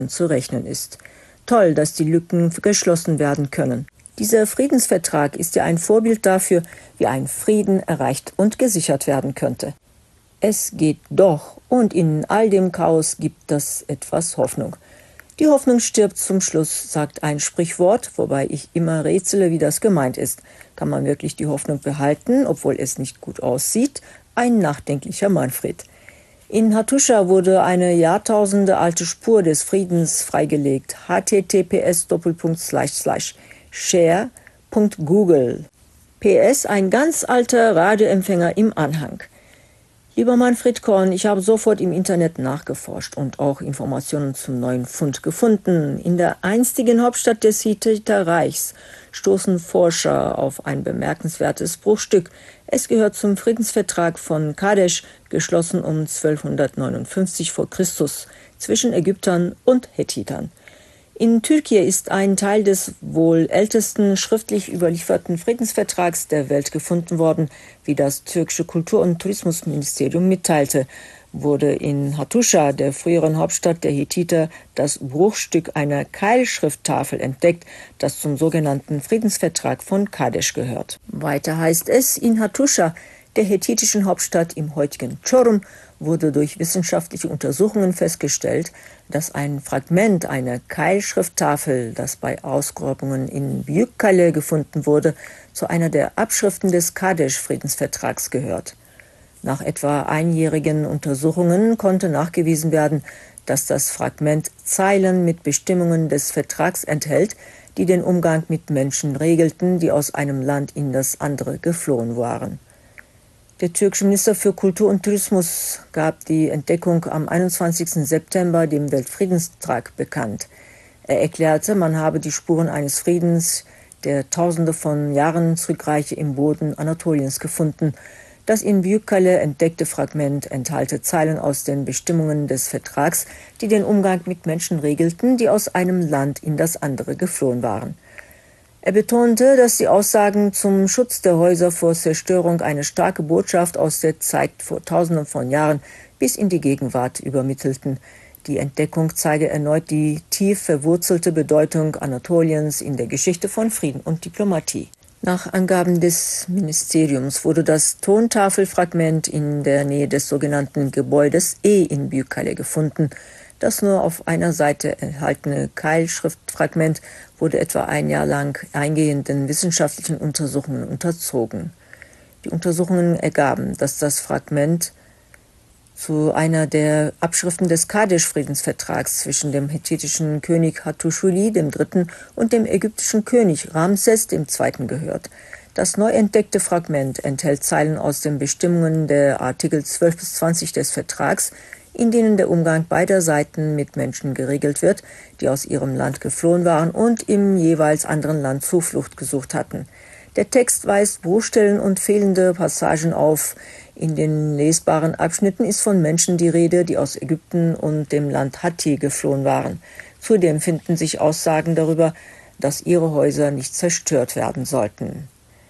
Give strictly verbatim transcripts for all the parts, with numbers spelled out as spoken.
zu rechnen ist. Toll, dass die Lücken geschlossen werden können. Dieser Friedensvertrag ist ja ein Vorbild dafür, wie ein Frieden erreicht und gesichert werden könnte. Es geht doch, und in all dem Chaos gibt es etwas Hoffnung. Die Hoffnung stirbt zum Schluss, sagt ein Sprichwort, wobei ich immer rätsele, wie das gemeint ist. Kann man wirklich die Hoffnung behalten, obwohl es nicht gut aussieht? Ein nachdenklicher Manfred. In Hattusha wurde eine Jahrtausende alte Spur des Friedens freigelegt. h t t p s Doppelpunkt Slash Slash share Punkt google. P S ein ganz alter Radioempfänger im Anhang. Lieber Manfred Korn, ich habe sofort im Internet nachgeforscht und auch Informationen zum neuen Fund gefunden. In der einstigen Hauptstadt des Hethiter Reichs stoßen Forscher auf ein bemerkenswertes Bruchstück. Es gehört zum Friedensvertrag von Kadesh, geschlossen um zwölfhundertneunundfünfzig vor Christus zwischen Ägyptern und Hethitern. In Türkei ist ein Teil des wohl ältesten schriftlich überlieferten Friedensvertrags der Welt gefunden worden, wie das türkische Kultur- und Tourismusministerium mitteilte. Wurde in Hattusha, der früheren Hauptstadt der Hethiter, das Bruchstück einer Keilschrifttafel entdeckt, das zum sogenannten Friedensvertrag von Kadesh gehört. Weiter heißt es, in Hattusha, der hethitischen Hauptstadt im heutigen Çorum, wurde durch wissenschaftliche Untersuchungen festgestellt, dass ein Fragment einer Keilschrifttafel, das bei Ausgrabungen in Büyükkale gefunden wurde, zu einer der Abschriften des Kadesh-Friedensvertrags gehört. Nach etwa einjährigen Untersuchungen konnte nachgewiesen werden, dass das Fragment Zeilen mit Bestimmungen des Vertrags enthält, die den Umgang mit Menschen regelten, die aus einem Land in das andere geflohen waren. Der türkische Minister für Kultur und Tourismus gab die Entdeckung am einundzwanzigsten September dem Weltfriedenstag bekannt. Er erklärte, man habe die Spuren eines Friedens, der Tausende von Jahren zurückreiche, im Boden Anatoliens gefunden. Das in Büyükkale entdeckte Fragment enthalte Zeilen aus den Bestimmungen des Vertrags, die den Umgang mit Menschen regelten, die aus einem Land in das andere geflohen waren. Er betonte, dass die Aussagen zum Schutz der Häuser vor Zerstörung eine starke Botschaft aus der Zeit vor Tausenden von Jahren bis in die Gegenwart übermittelten. Die Entdeckung zeige erneut die tief verwurzelte Bedeutung Anatoliens in der Geschichte von Frieden und Diplomatie. Nach Angaben des Ministeriums wurde das Tontafelfragment in der Nähe des sogenannten Gebäudes E in Büyükkale gefunden. Das nur auf einer Seite enthaltene Keilschriftfragment wurde etwa ein Jahr lang eingehenden wissenschaftlichen Untersuchungen unterzogen. Die Untersuchungen ergaben, dass das Fragment zu einer der Abschriften des Kadesh-Friedensvertrags zwischen dem hethitischen König Hattusili der Dritte und dem ägyptischen König Ramses der Zweite gehört. Das neu entdeckte Fragment enthält Zeilen aus den Bestimmungen der Artikel zwölf bis zwanzig des Vertrags, in denen der Umgang beider Seiten mit Menschen geregelt wird, die aus ihrem Land geflohen waren und im jeweils anderen Land Zuflucht gesucht hatten. Der Text weist Bruchstellen und fehlende Passagen auf. In den lesbaren Abschnitten ist von Menschen die Rede, die aus Ägypten und dem Land Hatti geflohen waren. Zudem finden sich Aussagen darüber, dass ihre Häuser nicht zerstört werden sollten.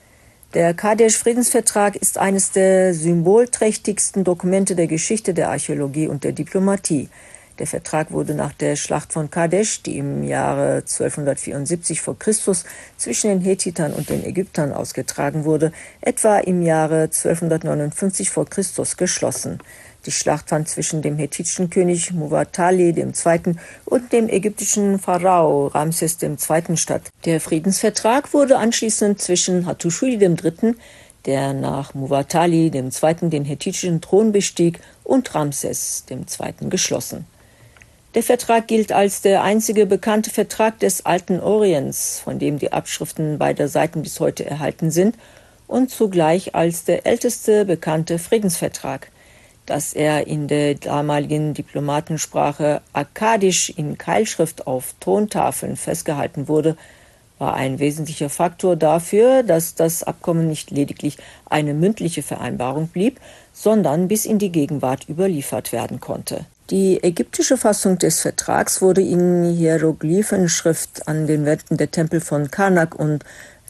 Der Kadesh-Friedensvertrag ist eines der symbolträchtigsten Dokumente der Geschichte der Archäologie und der Diplomatie. Der Vertrag wurde nach der Schlacht von Kadesh, die im Jahre zwölfhundertvierundsiebzig vor Christus zwischen den Hethitern und den Ägyptern ausgetragen wurde, etwa im Jahre zwölfhundertneunundfünfzig vor Christus geschlossen. Die Schlacht fand zwischen dem hethitischen König Muwatalli der Zweite und dem ägyptischen Pharao Ramses der Zweite statt. Der Friedensvertrag wurde anschließend zwischen Hattusili der Dritte, der nach Muwatalli der Zweite den hethitischen Thron bestieg, und Ramses der Zweite geschlossen. Der Vertrag gilt als der einzige bekannte Vertrag des Alten Orients, von dem die Abschriften beider Seiten bis heute erhalten sind, und zugleich als der älteste bekannte Friedensvertrag. Dass er in der damaligen Diplomatensprache akkadisch in Keilschrift auf Tontafeln festgehalten wurde, war ein wesentlicher Faktor dafür, dass das Abkommen nicht lediglich eine mündliche Vereinbarung blieb, sondern bis in die Gegenwart überliefert werden konnte. Die ägyptische Fassung des Vertrags wurde in Hieroglyphenschrift an den Wänden der Tempel von Karnak und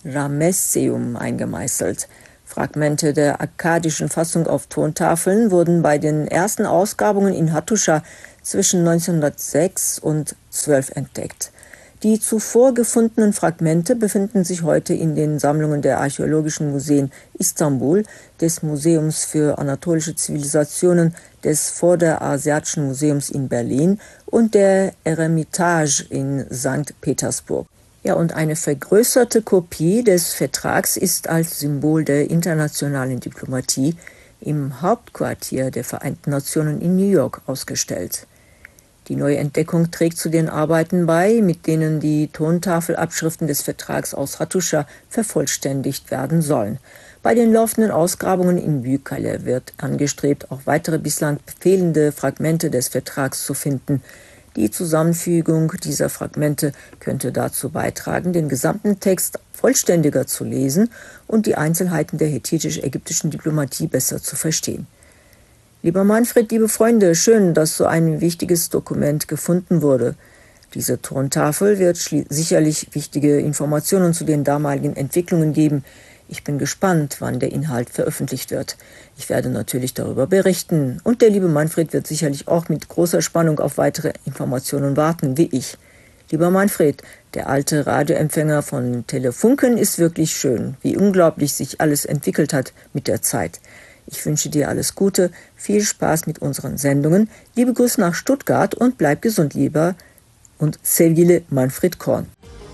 Ramesseum eingemeißelt. Fragmente der akkadischen Fassung auf Tontafeln wurden bei den ersten Ausgrabungen in Hattusha zwischen neunzehnhundertsechs und zwölf entdeckt. Die zuvor gefundenen Fragmente befinden sich heute in den Sammlungen der Archäologischen Museen Istanbul, des Museums für anatolische Zivilisationen, des Vorderasiatischen Museums in Berlin und der Eremitage in Sankt Petersburg. Ja, und eine vergrößerte Kopie des Vertrags ist als Symbol der internationalen Diplomatie im Hauptquartier der Vereinten Nationen in New York ausgestellt. Die neue Entdeckung trägt zu den Arbeiten bei, mit denen die Tontafelabschriften des Vertrags aus Hattusha vervollständigt werden sollen. Bei den laufenden Ausgrabungen in Büyükkale wird angestrebt, auch weitere bislang fehlende Fragmente des Vertrags zu finden. Die Zusammenfügung dieser Fragmente könnte dazu beitragen, den gesamten Text vollständiger zu lesen und die Einzelheiten der hethitisch-ägyptischen Diplomatie besser zu verstehen. Lieber Manfred, liebe Freunde, schön, dass so ein wichtiges Dokument gefunden wurde. Diese Tontafel wird sicherlich wichtige Informationen zu den damaligen Entwicklungen geben. Ich bin gespannt, wann der Inhalt veröffentlicht wird. Ich werde natürlich darüber berichten. Und der liebe Manfred wird sicherlich auch mit großer Spannung auf weitere Informationen warten, wie ich. Lieber Manfred, der alte Radioempfänger von Telefunken ist wirklich schön, wie unglaublich sich alles entwickelt hat mit der Zeit. Ich wünsche dir alles Gute, viel Spaß mit unseren Sendungen. Liebe Grüße nach Stuttgart und bleib gesund, lieber und sevgili Manfred Korn.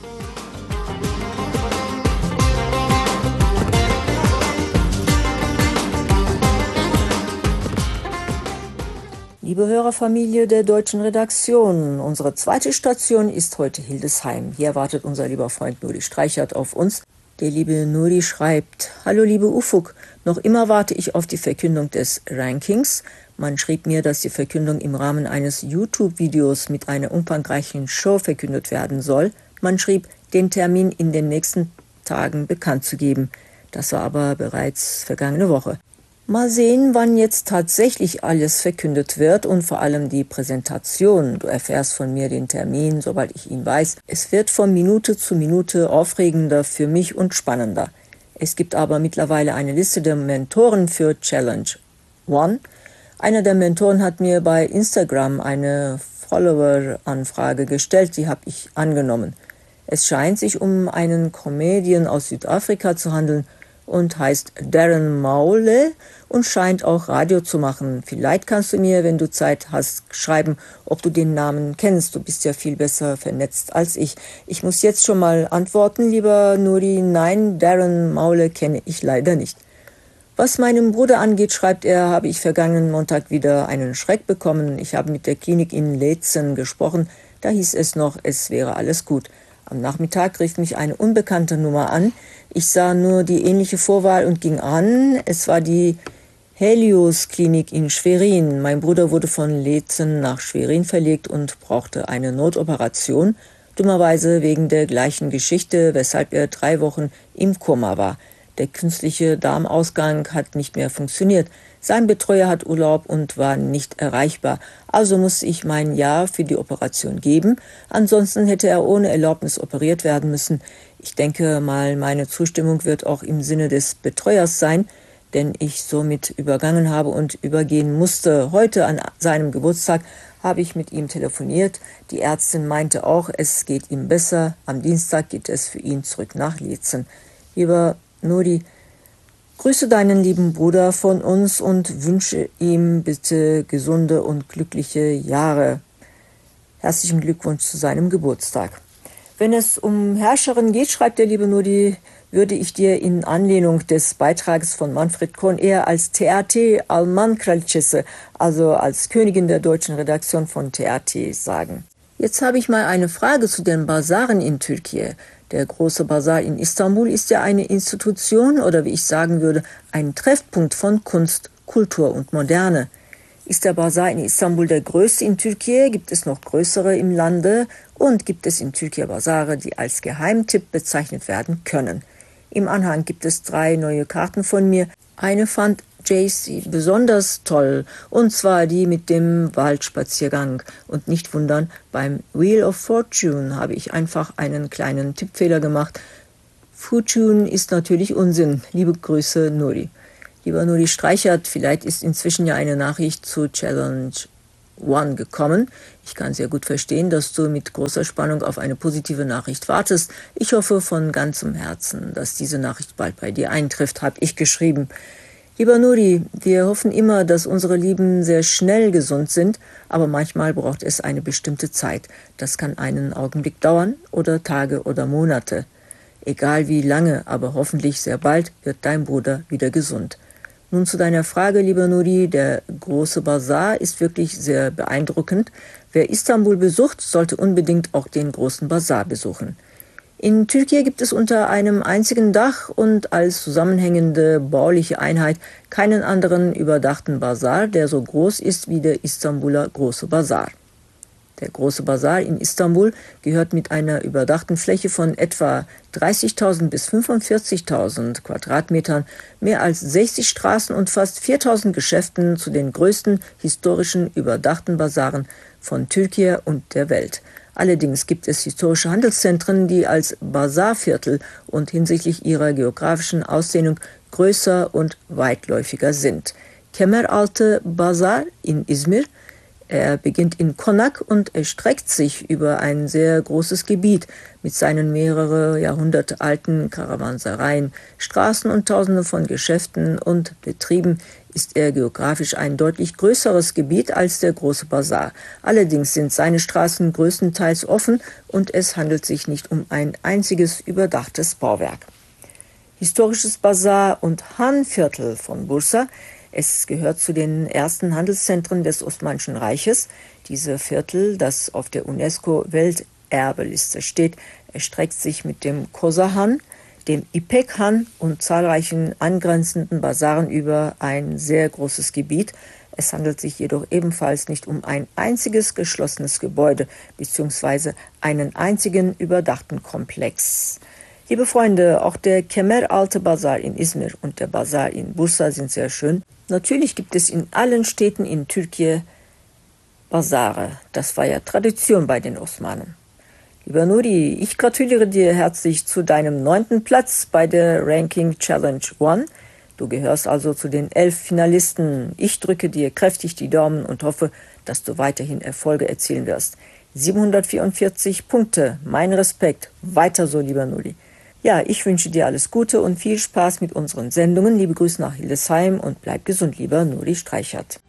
Liebe Hörerfamilie der deutschen Redaktion, unsere zweite Station ist heute Hildesheim. Hier wartet unser lieber Freund Nuri Streichert auf uns. Der liebe Nuri schreibt: Hallo liebe Ufuk, noch immer warte ich auf die Verkündung des Rankings. Man schrieb mir, dass die Verkündung im Rahmen eines YouTube-Videos mit einer umfangreichen Show verkündet werden soll. Man schrieb, den Termin in den nächsten Tagen bekannt zu geben. Das war aber bereits vergangene Woche. Mal sehen, wann jetzt tatsächlich alles verkündet wird und vor allem die Präsentation. Du erfährst von mir den Termin, sobald ich ihn weiß. Es wird von Minute zu Minute aufregender für mich und spannender. Es gibt aber mittlerweile eine Liste der Mentoren für Challenge One. Einer der Mentoren hat mir bei Instagram eine Follower-Anfrage gestellt, die habe ich angenommen. Es scheint sich um einen Comedian aus Südafrika zu handeln und heißt Darren Maule und scheint auch Radio zu machen. Vielleicht kannst du mir, wenn du Zeit hast, schreiben, ob du den Namen kennst. Du bist ja viel besser vernetzt als ich. Ich muss jetzt schon mal antworten, lieber Nuri. Nein, Darren Maule kenne ich leider nicht. Was meinem Bruder angeht, schreibt er, habe ich vergangenen Montag wieder einen Schreck bekommen. Ich habe mit der Klinik in Leetzen gesprochen. Da hieß es noch, es wäre alles gut. Am Nachmittag rief mich eine unbekannte Nummer an. Ich sah nur die ähnliche Vorwahl und ging an. Es war die Helios-Klinik in Schwerin. Mein Bruder wurde von Leetzen nach Schwerin verlegt und brauchte eine Notoperation. Dummerweise wegen der gleichen Geschichte, weshalb er drei Wochen im Koma war. Der künstliche Darmausgang hat nicht mehr funktioniert. Sein Betreuer hat Urlaub und war nicht erreichbar. Also musste ich mein Ja für die Operation geben. Ansonsten hätte er ohne Erlaubnis operiert werden müssen. Ich denke mal, meine Zustimmung wird auch im Sinne des Betreuers sein, denn ich somit übergangen habe und übergehen musste. Heute an seinem Geburtstag habe ich mit ihm telefoniert. Die Ärztin meinte auch, es geht ihm besser. Am Dienstag geht es für ihn zurück nach Leetzen. Lieber Nuri, grüße deinen lieben Bruder von uns und wünsche ihm bitte gesunde und glückliche Jahre. Herzlichen Glückwunsch zu seinem Geburtstag. Wenn es um Herrscherin geht, schreibt der liebe Nuri, würde ich dir in Anlehnung des Beitrages von Manfred Korn eher als T R T Alman Kraliçesi, also als Königin der deutschen Redaktion von T R T, sagen. Jetzt habe ich mal eine Frage zu den Basaren in Türkei. Der große Basar in Istanbul ist ja eine Institution oder wie ich sagen würde, ein Treffpunkt von Kunst, Kultur und Moderne. Ist der Basar in Istanbul der größte in Türkei? Gibt es noch größere im Lande? Und gibt es in Türkei Basare, die als Geheimtipp bezeichnet werden können? Im Anhang gibt es drei neue Karten von mir. Eine fand J C besonders toll, und zwar die mit dem Waldspaziergang. Und nicht wundern, beim Wheel of Fortune habe ich einfach einen kleinen Tippfehler gemacht. Fortune ist natürlich Unsinn. Liebe Grüße, Nuri. Lieber Nuri Streichert, vielleicht ist inzwischen ja eine Nachricht zu Challenge One gekommen. Ich kann sehr gut verstehen, dass du mit großer Spannung auf eine positive Nachricht wartest. Ich hoffe von ganzem Herzen, dass diese Nachricht bald bei dir eintrifft, habe ich geschrieben. Lieber Nuri, wir hoffen immer, dass unsere Lieben sehr schnell gesund sind, aber manchmal braucht es eine bestimmte Zeit. Das kann einen Augenblick dauern oder Tage oder Monate. Egal wie lange, aber hoffentlich sehr bald wird dein Bruder wieder gesund. Nun zu deiner Frage, lieber Nuri, der große Basar ist wirklich sehr beeindruckend. Wer Istanbul besucht, sollte unbedingt auch den großen Basar besuchen. In Türkei gibt es unter einem einzigen Dach und als zusammenhängende bauliche Einheit keinen anderen überdachten Basar, der so groß ist wie der Istanbuler Große Basar. Der Große Basar in Istanbul gehört mit einer überdachten Fläche von etwa dreißigtausend bis fünfundvierzigtausend Quadratmetern, mehr als sechzig Straßen und fast viertausend Geschäften zu den größten historischen überdachten Basaren von Türkei und der Welt. Allerdings gibt es historische Handelszentren, die als Basarviertel und hinsichtlich ihrer geografischen Ausdehnung größer und weitläufiger sind. Kemeraltı Basar in Izmir. Er beginnt in Konak und erstreckt sich über ein sehr großes Gebiet mit seinen mehrere Jahrhunderte alten Karawansereien, Straßen und Tausenden von Geschäften und Betrieben ist er geografisch ein deutlich größeres Gebiet als der Große Basar. Allerdings sind seine Straßen größtenteils offen und es handelt sich nicht um ein einziges überdachtes Bauwerk. Historisches Basar und Han-Viertel von Bursa. Es gehört zu den ersten Handelszentren des Osmanischen Reiches. Diese Viertel, das auf der UNESCO-Welterbeliste steht, erstreckt sich mit dem Kosa-Han, dem İpek-Han und zahlreichen angrenzenden Basaren über ein sehr großes Gebiet. Es handelt sich jedoch ebenfalls nicht um ein einziges geschlossenes Gebäude bzw. einen einzigen überdachten Komplex. Liebe Freunde, auch der Kemeraltı Basar in Izmir und der Basar in Bursa sind sehr schön. Natürlich gibt es in allen Städten in Türkei Basare. Das war ja Tradition bei den Osmanen. Lieber Nuri, ich gratuliere dir herzlich zu deinem neunten Platz bei der Ranking Challenge One. Du gehörst also zu den elf Finalisten. Ich drücke dir kräftig die Daumen und hoffe, dass du weiterhin Erfolge erzielen wirst. siebenhundertvierundvierzig Punkte, mein Respekt. Weiter so, lieber Nuri. Ja, ich wünsche dir alles Gute und viel Spaß mit unseren Sendungen. Liebe Grüße nach Hildesheim und bleib gesund, lieber Nuri Streichert.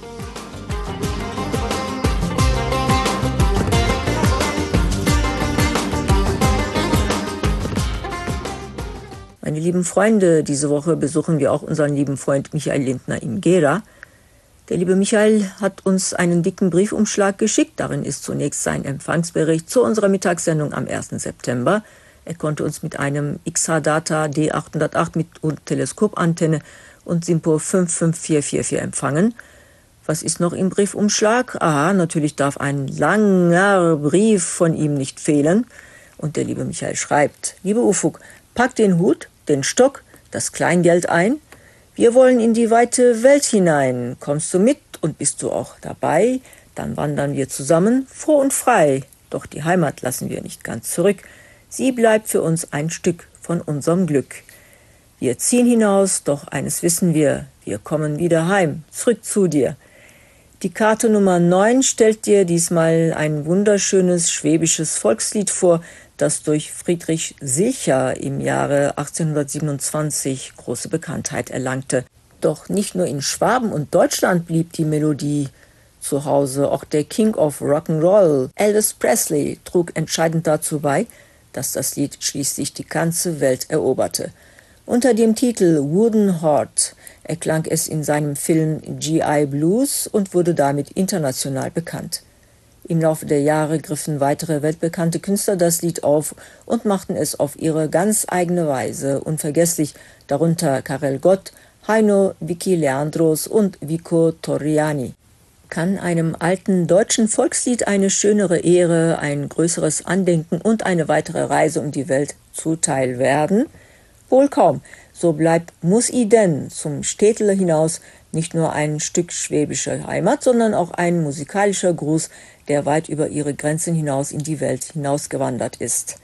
Meine lieben Freunde, diese Woche besuchen wir auch unseren lieben Freund Michael Lindner in Gera. Der liebe Michael hat uns einen dicken Briefumschlag geschickt. Darin ist zunächst sein Empfangsbericht zu unserer Mittagssendung am ersten September. Er konnte uns mit einem X H-Data D achthundertacht mit Teleskopantenne und SINPO fünf fünf vier vier vier empfangen. Was ist noch im Briefumschlag? Aha, natürlich darf ein langer Brief von ihm nicht fehlen. Und der liebe Michael schreibt: Liebe Ufuk, pack den Hut, den Stock, das Kleingeld ein. Wir wollen in die weite Welt hinein. Kommst du mit und bist du auch dabei? Dann wandern wir zusammen, froh und frei. Doch die Heimat lassen wir nicht ganz zurück. Sie bleibt für uns ein Stück von unserem Glück. Wir ziehen hinaus, doch eines wissen wir, wir kommen wieder heim, zurück zu dir. Die Karte Nummer neun stellt dir diesmal ein wunderschönes schwäbisches Volkslied vor, das durch Friedrich Silcher im Jahre achtzehnhundertsiebenundzwanzig große Bekanntheit erlangte. Doch nicht nur in Schwaben und Deutschland blieb die Melodie zu Hause, auch der King of Rock'n'Roll, Elvis Presley, trug entscheidend dazu bei, dass das Lied schließlich die ganze Welt eroberte. Unter dem Titel Wooden Heart erklang es in seinem Film G I Blues und wurde damit international bekannt. Im Laufe der Jahre griffen weitere weltbekannte Künstler das Lied auf und machten es auf ihre ganz eigene Weise unvergesslich, darunter Karel Gott, Heino, Vicky Leandros und Vico Torriani. Kann einem alten deutschen Volkslied eine schönere Ehre, ein größeres Andenken und eine weitere Reise um die Welt zuteil werden? Wohl kaum. So bleibt Muss i denn zum Städtler hinaus nicht nur ein Stück schwäbischer Heimat, sondern auch ein musikalischer Gruß, der weit über ihre Grenzen hinaus in die Welt hinausgewandert ist.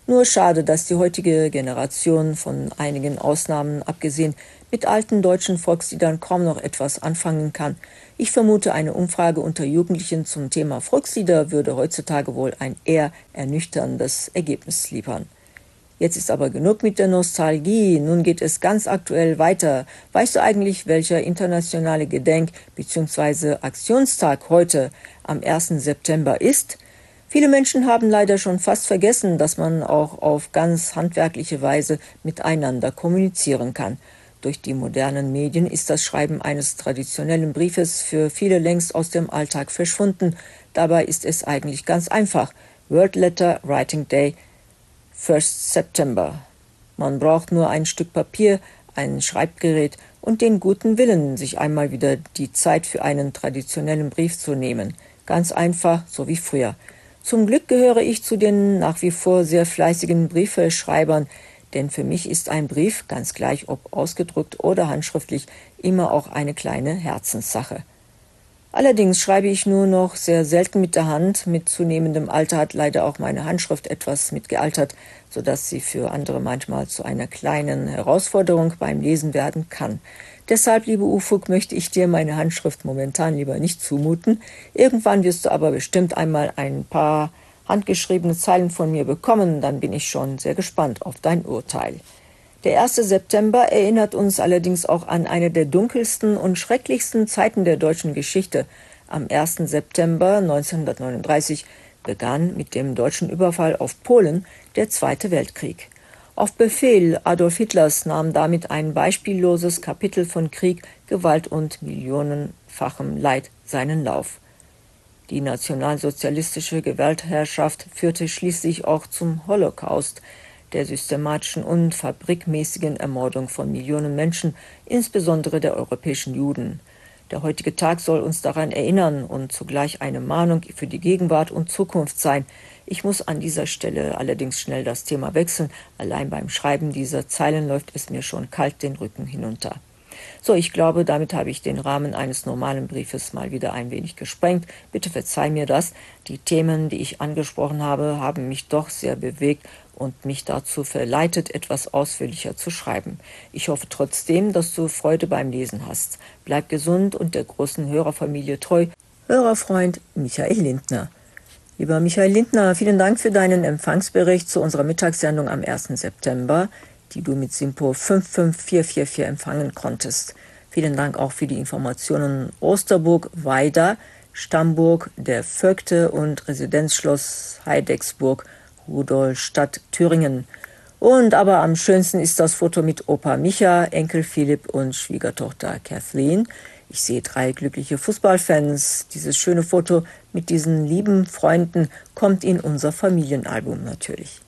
Nur schade, dass die heutige Generation, von einigen Ausnahmen abgesehen, mit alten deutschen Volksliedern kaum noch etwas anfangen kann. Ich vermute, eine Umfrage unter Jugendlichen zum Thema Volkslieder würde heutzutage wohl ein eher ernüchterndes Ergebnis liefern. Jetzt ist aber genug mit der Nostalgie, nun geht es ganz aktuell weiter. Weißt du eigentlich, welcher internationale Gedenk- bzw. Aktionstag heute am ersten September ist? Viele Menschen haben leider schon fast vergessen, dass man auch auf ganz handwerkliche Weise miteinander kommunizieren kann. Durch die modernen Medien ist das Schreiben eines traditionellen Briefes für viele längst aus dem Alltag verschwunden. Dabei ist es eigentlich ganz einfach. World Letter Writing Day, First September. Man braucht nur ein Stück Papier, ein Schreibgerät und den guten Willen, sich einmal wieder die Zeit für einen traditionellen Brief zu nehmen. Ganz einfach, so wie früher. Zum Glück gehöre ich zu den nach wie vor sehr fleißigen Briefeschreibern, denn für mich ist ein Brief, ganz gleich ob ausgedruckt oder handschriftlich, immer auch eine kleine Herzenssache. Allerdings schreibe ich nur noch sehr selten mit der Hand. Mit zunehmendem Alter hat leider auch meine Handschrift etwas mitgealtert, sodass sie für andere manchmal zu einer kleinen Herausforderung beim Lesen werden kann. Deshalb, liebe Ufuk, möchte ich dir meine Handschrift momentan lieber nicht zumuten. Irgendwann wirst du aber bestimmt einmal ein paar handgeschriebene Zeilen von mir bekommen, dann bin ich schon sehr gespannt auf dein Urteil. Der erste September erinnert uns allerdings auch an eine der dunkelsten und schrecklichsten Zeiten der deutschen Geschichte. Am ersten September neunzehnhundertneununddreißig begann mit dem deutschen Überfall auf Polen der Zweite Weltkrieg. Auf Befehl Adolf Hitlers nahm damit ein beispielloses Kapitel von Krieg, Gewalt und millionenfachem Leid seinen Lauf. Die nationalsozialistische Gewaltherrschaft führte schließlich auch zum Holocaust, der systematischen und fabrikmäßigen Ermordung von Millionen Menschen, insbesondere der europäischen Juden. Der heutige Tag soll uns daran erinnern und zugleich eine Mahnung für die Gegenwart und Zukunft sein. Ich muss an dieser Stelle allerdings schnell das Thema wechseln. Allein beim Schreiben dieser Zeilen läuft es mir schon kalt den Rücken hinunter. So, ich glaube, damit habe ich den Rahmen eines normalen Briefes mal wieder ein wenig gesprengt. Bitte verzeih mir das. Die Themen, die ich angesprochen habe, haben mich doch sehr bewegt und mich dazu verleitet, etwas ausführlicher zu schreiben. Ich hoffe trotzdem, dass du Freude beim Lesen hast. Bleib gesund und der großen Hörerfamilie treu. Hörerfreund Michael Lindner. Lieber Michael Lindner, vielen Dank für deinen Empfangsbericht zu unserer Mittagssendung am ersten September, die du mit SINPO fünf fünf vier vier vier empfangen konntest. Vielen Dank auch für die Informationen Osterburg, Weida, Stamburg, der Vögte und Residenzschloss Heidecksburg, Rudolstadt, Thüringen. Und aber am schönsten ist das Foto mit Opa Micha, Enkel Philipp und Schwiegertochter Kathleen. Ich sehe drei glückliche Fußballfans. Dieses schöne Foto mit diesen lieben Freunden kommt in unser Familienalbum natürlich.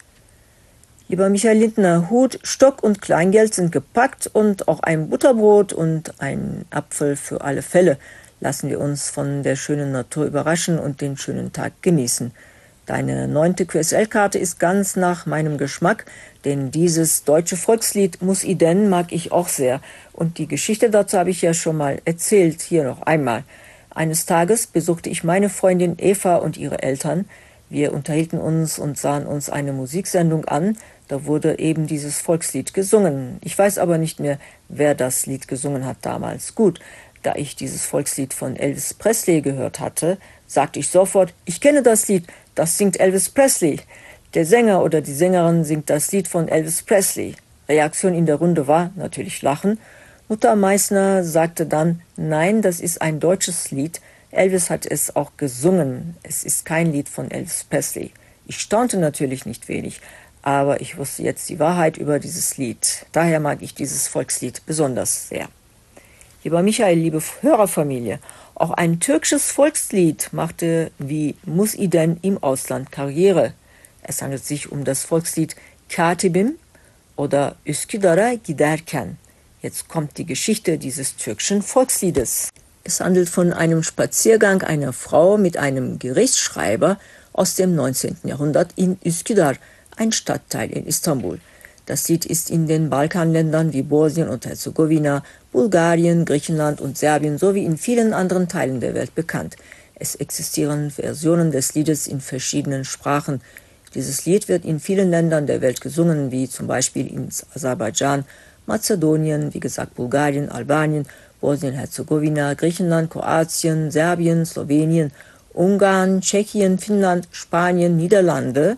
Lieber Michael Lindner, Hut, Stock und Kleingeld sind gepackt und auch ein Butterbrot und ein Apfel für alle Fälle. Lassen wir uns von der schönen Natur überraschen und den schönen Tag genießen. Deine neunte Q S L-Karte ist ganz nach meinem Geschmack, denn dieses deutsche Volkslied Muss i denn mag ich auch sehr. Und die Geschichte dazu habe ich ja schon mal erzählt, hier noch einmal. Eines Tages besuchte ich meine Freundin Eva und ihre Eltern. Wir unterhielten uns und sahen uns eine Musiksendung an. Da wurde eben dieses Volkslied gesungen. Ich weiß aber nicht mehr, wer das Lied gesungen hat damals. Gut, da ich dieses Volkslied von Elvis Presley gehört hatte, sagte ich sofort, ich kenne das Lied, das singt Elvis Presley. Der Sänger oder die Sängerin singt das Lied von Elvis Presley. Reaktion in der Runde war natürlich Lachen. Mutter Meißner sagte dann, nein, das ist ein deutsches Lied. Elvis hat es auch gesungen. Es ist kein Lied von Elvis Presley. Ich staunte natürlich nicht wenig, aber ich wusste jetzt die Wahrheit über dieses Lied. Daher mag ich dieses Volkslied besonders sehr. Lieber Michael, liebe Hörerfamilie, auch ein türkisches Volkslied machte wie Muss i denn im Ausland Karriere. Es handelt sich um das Volkslied Katibim oder Üsküdar'a giderken. Jetzt kommt die Geschichte dieses türkischen Volksliedes. Es handelt von einem Spaziergang einer Frau mit einem Gerichtsschreiber aus dem neunzehnten Jahrhundert in Üsküdar, ein Stadtteil in Istanbul. Das Lied ist in den Balkanländern wie Bosnien und Herzegowina, Bulgarien, Griechenland und Serbien sowie in vielen anderen Teilen der Welt bekannt. Es existieren Versionen des Liedes in verschiedenen Sprachen. Dieses Lied wird in vielen Ländern der Welt gesungen, wie zum Beispiel in Aserbaidschan, Mazedonien, wie gesagt Bulgarien, Albanien, Bosnien-Herzegowina, Griechenland, Kroatien, Serbien, Slowenien, Ungarn, Tschechien, Finnland, Spanien, Niederlande,